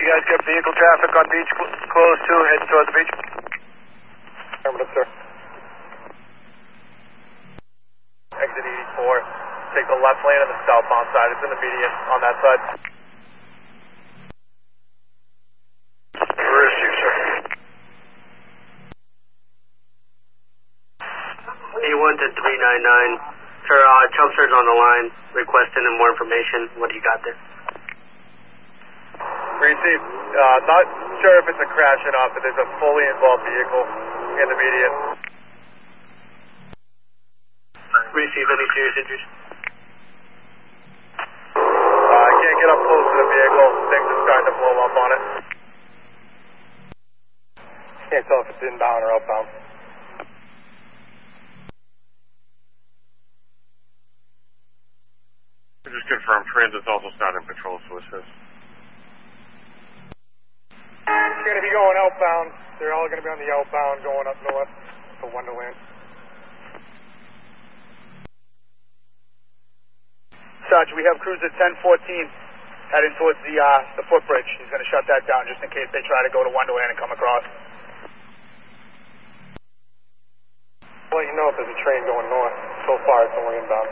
You guys got vehicle traffic on beach closed too, heading toward the beach? Affirmative, sir. Exit 84. Take the left lane on the southbound side. It's in the median on that side. Where is you, sir? A1 to 399. Sir, Chelmsford's on the line requesting more information. What do you got there? Received. Not sure if it's a crash or not, but there's a fully involved vehicle in the median. Received. Any serious injuries? I can't get up close to the vehicle. Things are starting to blow up on it. Can't tell if it's inbound or outbound. Just confirm, Transit's also starting patrol to assist. It's going to be going outbound. They're all going to be on the outbound going up north to Wonderland. Sarge, we have cruiser 1014 heading towards the footbridge. He's going to shut that down just in case they try to go to Wonderland and come across. I'll let you know if there's a train going north. So far, it's only inbound.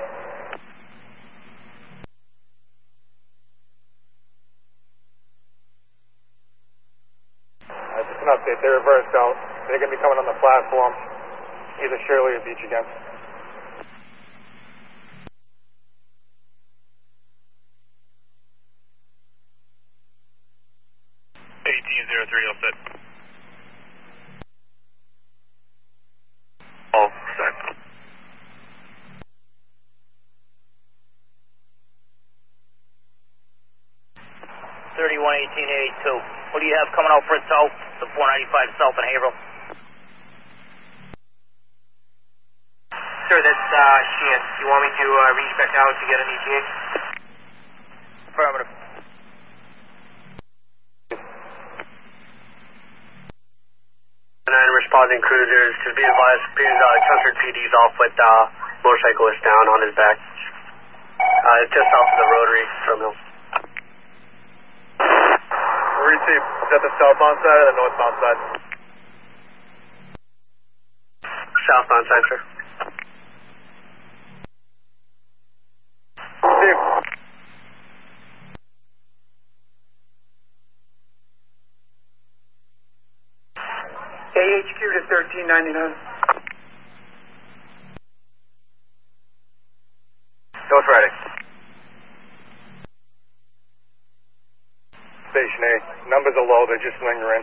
Just an update. They reversed out. They're going to be coming on the platform, either Shirley or Beach again. All set. All set. What do you have coming out for south, the 495 south in Haverhill? Sir, that's Sheehan. Do you want me to reach back out to get an ETA? Affirmative. Responding cruisers to be advised, Chelmsford PD's off with motorcyclist down on his back. Just off of the rotary terminal. Received. Is that the southbound side or the northbound side? Southbound side, sir. Received. AHQ to 1399. Ghost riding. Station A. Numbers are low, they're just lingering.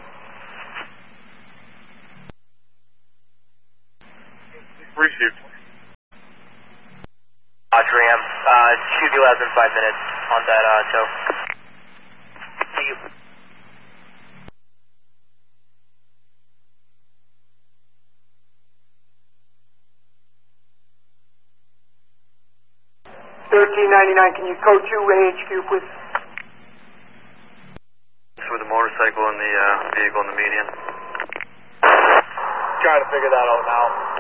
Received. Ram. Should be less than 5 minutes on that tow. See you. Can you code 2 AHQ, please? With the motorcycle and the vehicle in the median. Trying to figure that out now.